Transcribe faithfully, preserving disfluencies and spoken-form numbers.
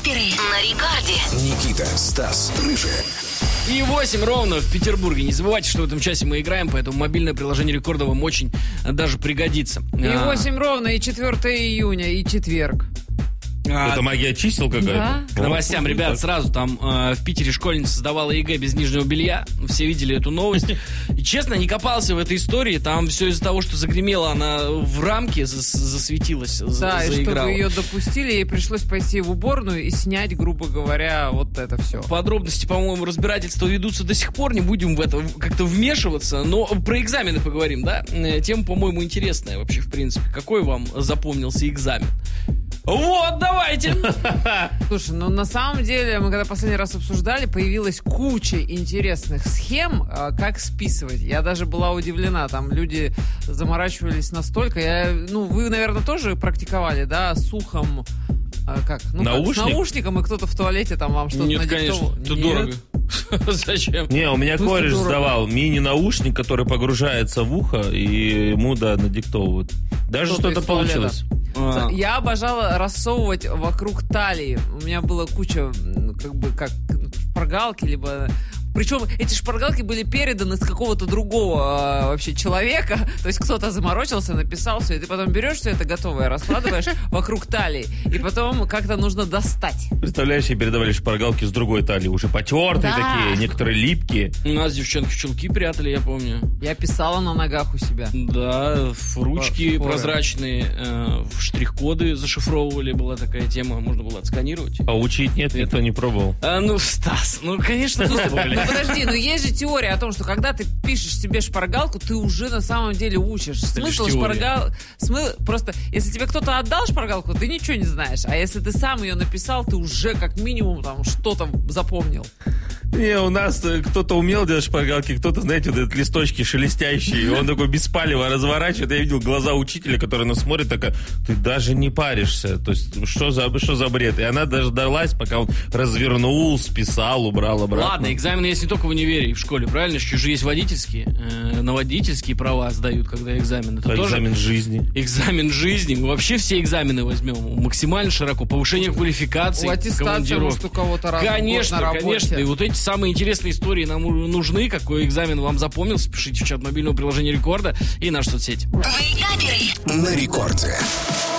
Вейкаперы на рекорде. Никита, Стас, Рыжий. И восемь ровно в Петербурге. Не забывайте, что в этом часе мы играем, поэтому мобильное приложение Рекорда вам очень даже пригодится. И восемь ровно, и четвёртого июня, и четверг. А, это магия чисел какая-то? Да. К новостям, ребят, сразу там э, в Питере школьница сдавала ЕГЭ без нижнего белья. Все видели эту новость. И честно, не копался в этой истории. Там все из-за того, что загремела, она в рамке зас- засветилась, да, за- и заиграла. чтобы ее допустили, ей пришлось пойти в уборную и снять, грубо говоря, вот это все. Подробности, по-моему, разбирательства ведутся до сих пор. Не будем в это как-то вмешиваться. Но про экзамены поговорим, да? Тема, по-моему, интересная вообще, в принципе. Какой вам запомнился экзамен? Вот, давайте! Слушай, ну на самом деле, мы когда последний раз обсуждали, появилась куча интересных схем, как списывать. Я даже была удивлена, там люди заморачивались настолько. Я, ну, вы, наверное, тоже практиковали, да, с ухом, как? Ну, Наушник? Как, с наушником, и кто-то в туалете там вам что-то Нет, надиктовал. конечно, это Нет? дорого. Зачем? Не, у меня Пусть кореш дорого. сдавал мини-наушник, который погружается в ухо, и ему, да, надиктовывают. Даже Кто-то что-то из туалета. получилось. А. Я обожала рассовывать вокруг талии. У меня была куча, ну, как бы, как ну, шпаргалки, либо... Причем эти шпаргалки были переданы с какого-то другого э, вообще человека. То есть кто-то заморочился, написал все, и ты потом берешь все это готовое, раскладываешь вокруг талии, и потом как-то нужно достать. Представляешь, ей передавали шпаргалки с другой талии, уже потертые Да. такие, некоторые липкие. У нас девчонки чулки прятали, я помню. Я писала на ногах у себя. Да, в ручки Форы. прозрачные, э, в штрих-коды зашифровывали, была такая тема, можно было отсканировать. А учить нет, никто не пробовал. А, ну, Стас, ну, конечно, пробовали. Ну подожди, ну есть же теория о том, что когда ты пишешь себе шпаргалку, ты уже на самом деле учишь. Смысл лишь теория. шпаргал... Смы... Просто, если тебе кто-то отдал шпаргалку, ты ничего не знаешь. А если ты сам ее написал, ты уже как минимум там что-то запомнил. Не, у нас э, кто-то умел делать шпаргалки, кто-то, знаете, вот этот листочки шелестящие, и он такой беспалево разворачивает. Я видел глаза учителя, который нас смотрит, такая, ты даже не паришься. То есть, что за, что за бред? И она даже дождалась, пока он развернул, списал, убрал обратно. Ладно, экзамены есть не только в универе и в школе, правильно? Еще же есть водительские. Э, на водительские права сдают, когда экзамен. Это А тоже экзамен жизни. экзамен жизни. Мы вообще все экзамены возьмем максимально широко. Повышение квалификации, У аттестации, командировки. может, у кого-то раз в год Конечно, на работе. конечно. И вот эти самые интересные истории нам нужны. Какой экзамен вам запомнился? Пишите в чат мобильного приложения Рекорда и наши соцсети. Вейкаперы. На рекорде.